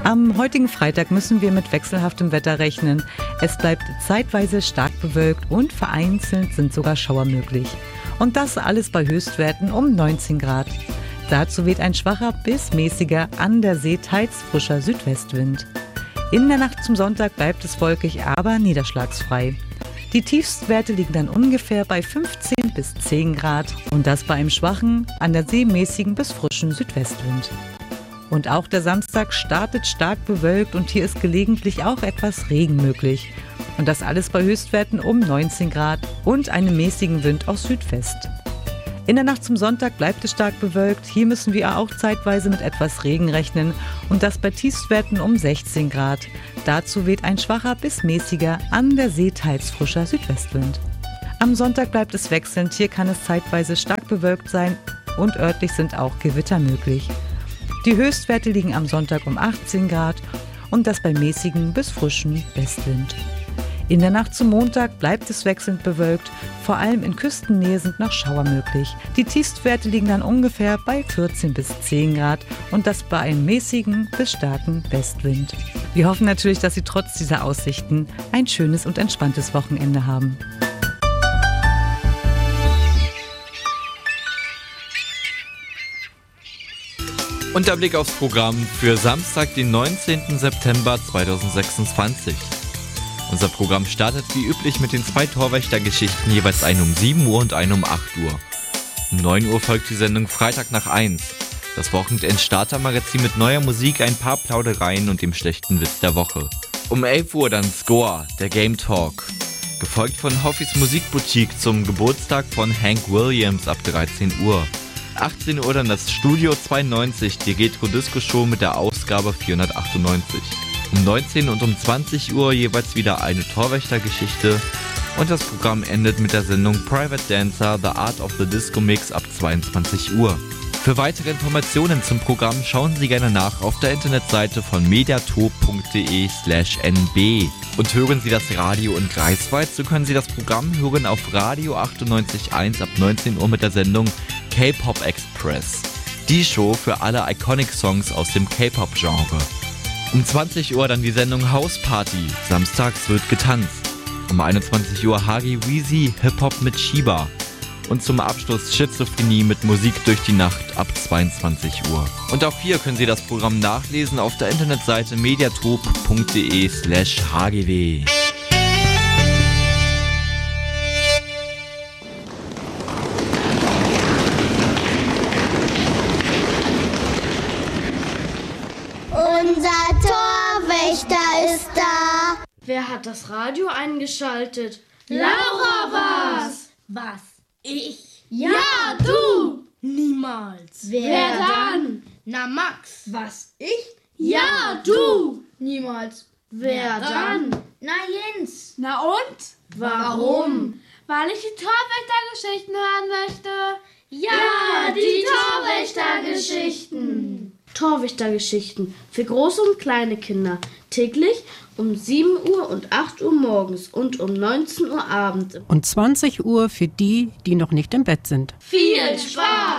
Am heutigen Freitag müssen wir mit wechselhaftem Wetter rechnen. Es bleibt zeitweise stark bewölkt und vereinzelt sind sogar Schauer möglich. Und das alles bei Höchstwerten um 19 Grad. Dazu weht ein schwacher bis mäßiger, an der See teils frischer Südwestwind. In der Nacht zum Sonntag bleibt es wolkig, aber niederschlagsfrei. Die Tiefstwerte liegen dann ungefähr bei 15 bis 10 Grad und das bei einem schwachen, an der See mäßigen bis frischen Südwestwind. Und auch der Samstag startet stark bewölkt und hier ist gelegentlich auch etwas Regen möglich. Und das alles bei Höchstwerten um 19 Grad und einem mäßigen Wind aus Südwest. In der Nacht zum Sonntag bleibt es stark bewölkt. Hier müssen wir auch zeitweise mit etwas Regen rechnen und das bei Tiefstwerten um 16 Grad. Dazu weht ein schwacher bis mäßiger, an der See teils frischer Südwestwind. Am Sonntag bleibt es wechselnd. Hier kann es zeitweise stark bewölkt sein und örtlich sind auch Gewitter möglich. Die Höchstwerte liegen am Sonntag um 18 Grad und das bei mäßigem bis frischem Westwind. In der Nacht zum Montag bleibt es wechselnd bewölkt, vor allem in Küstennähe sind noch Schauer möglich. Die Tiefstwerte liegen dann ungefähr bei 14 bis 10 Grad und das bei einem mäßigen bis starken Westwind. Wir hoffen natürlich, dass Sie trotz dieser Aussichten ein schönes und entspanntes Wochenende haben. Und der Blick aufs Programm für Samstag, den 19. September 2026. Unser Programm startet wie üblich mit den 2 Torwächtergeschichten, jeweils eine um 7 Uhr und eine um 8 Uhr. Um 9 Uhr folgt die Sendung Freitag nach 1. Das Wochenend-Starter-Magazin mit neuer Musik, ein paar Plaudereien und dem schlechten Witz der Woche. Um 11 Uhr dann Score, der Game Talk. Gefolgt von Hoffis Musikboutique zum Geburtstag von Hank Williams ab 13 Uhr. 18 Uhr dann das Studio 92, die Retro-Disco-Show mit der Ausgabe 498. Um 19 und um 20 Uhr jeweils wieder eine Torwächtergeschichte und das Programm endet mit der Sendung Private Dancer, The Art of the Disco Mix ab 22 Uhr. Für weitere Informationen zum Programm schauen Sie gerne nach auf der Internetseite von mediatop.de/nb. Und hören Sie das Radio in Greifswald, so können Sie das Programm hören auf Radio 98.1 ab 19 Uhr mit der Sendung K-Pop Express. Die Show für alle Iconic-Songs aus dem K-Pop-Genre. Um 20 Uhr dann die Sendung House Party. Samstags wird getanzt. Um 21 Uhr Hagi Weezy, Hip-Hop mit Shiba. Und zum Abschluss Schizophrenie mit Musik durch die Nacht ab 22 Uhr. Und auch hier können Sie das Programm nachlesen auf der Internetseite mediatop.de/hgw. Unser Torwächter ist da. Wer hat das Radio eingeschaltet? Laura war's. Was? Ich? Ja, du. Niemals. Wer dann? Na Max. Was? Ich? Ja, du. Niemals. Wer dann? Na Jens. Na und? Warum? Weil ich die Torwächtergeschichten hören möchte. Ja, die Torwächtergeschichten. Torwächtergeschichten für große und kleine Kinder. Täglich um 7 Uhr und 8 Uhr morgens und um 19 Uhr abends. Und 20 Uhr für die, die noch nicht im Bett sind. Viel Spaß!